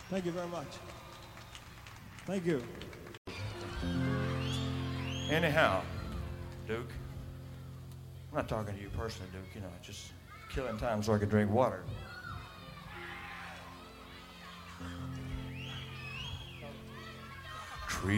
Thank you very much. Thank you. Anyhow, Duke, I'm not talking to you personally, Duke, just killing time so I could drink water.